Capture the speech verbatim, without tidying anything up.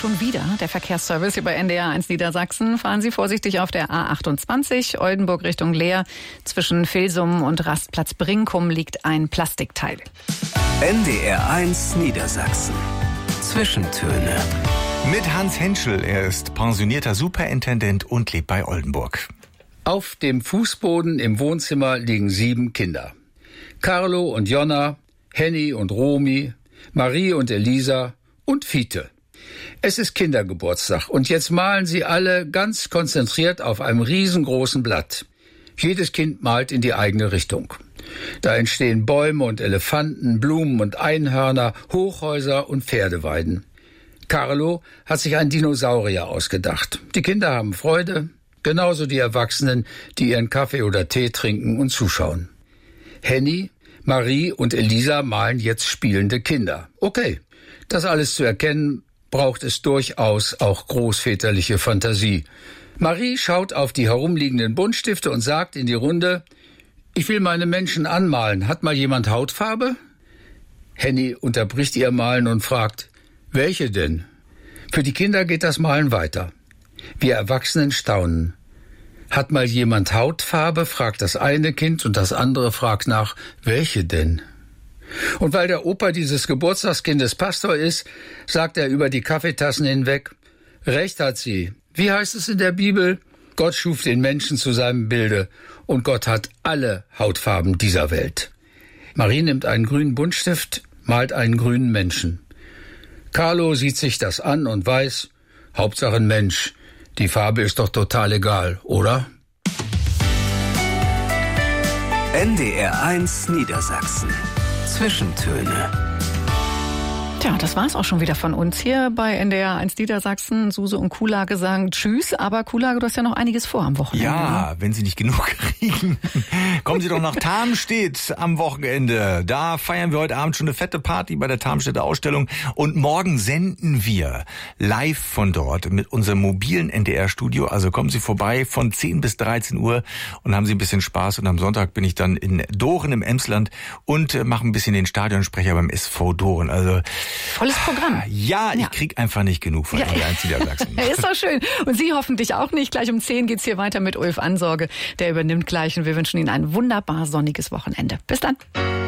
schon wieder. Der Verkehrsservice hier bei N D R eins Niedersachsen. Fahren Sie vorsichtig auf der A achtundzwanzig, Oldenburg Richtung Leer. Zwischen Vilsum und Rastplatz Brinkum liegt ein Plastikteil. N D R eins Niedersachsen. Zwischentöne. Mit Hans Henschel. Er ist pensionierter Superintendent und lebt bei Oldenburg. Auf dem Fußboden im Wohnzimmer liegen sieben Kinder. Carlo und Jonna, Henny und Romy, Marie und Elisa und Fiete. Es ist Kindergeburtstag und jetzt malen sie alle ganz konzentriert auf einem riesengroßen Blatt. Jedes Kind malt in die eigene Richtung. Da entstehen Bäume und Elefanten, Blumen und Einhörner, Hochhäuser und Pferdeweiden. Carlo hat sich einen Dinosaurier ausgedacht. Die Kinder haben Freude, genauso die Erwachsenen, die ihren Kaffee oder Tee trinken und zuschauen. Henny, Marie und Elisa malen jetzt spielende Kinder. Okay, das alles zu erkennen, braucht es durchaus auch großväterliche Fantasie. Marie schaut auf die herumliegenden Buntstifte und sagt in die Runde: Ich will meine Menschen anmalen. Hat mal jemand Hautfarbe? Henny unterbricht ihr Malen und fragt: Welche denn? Für die Kinder geht das Malen weiter. Wir Erwachsenen staunen. Hat mal jemand Hautfarbe, fragt das eine Kind und das andere fragt nach: Welche denn? Und weil der Opa dieses Geburtstagskindes Pastor ist, sagt er über die Kaffeetassen hinweg: Recht hat sie. Wie heißt es in der Bibel? Gott schuf den Menschen zu seinem Bilde und Gott hat alle Hautfarben dieser Welt. Marie nimmt einen grünen Buntstift, malt einen grünen Menschen. Carlo sieht sich das an und weiß: Hauptsache ein Mensch. Die Farbe ist doch total egal, oder? N D R eins Niedersachsen. Zwischentöne. Tja, das war's auch schon wieder von uns hier bei N D R eins Niedersachsen. Suse und Kuhlage sagen Tschüss, aber Kuhlage, du hast ja noch einiges vor am Wochenende. Ja, wenn Sie nicht genug kriegen, kommen Sie doch nach Tarmstedt am Wochenende. Da feiern wir heute Abend schon eine fette Party bei der Tarmstädter Ausstellung und morgen senden wir live von dort mit unserem mobilen N D R-Studio. Also kommen Sie vorbei von zehn bis dreizehn Uhr und haben Sie ein bisschen Spaß. Und am Sonntag bin ich dann in Doren im Emsland und mache ein bisschen den Stadionsprecher beim S V Doren. Also volles Programm. Ja, ich ja. krieg einfach nicht genug von ja. N D R eins Niedersachsen. Ist doch schön. Und Sie hoffentlich auch nicht. Gleich um zehn geht's hier weiter mit Ulf Ansorge. Der übernimmt gleich und wir wünschen Ihnen ein wunderbar sonniges Wochenende. Bis dann.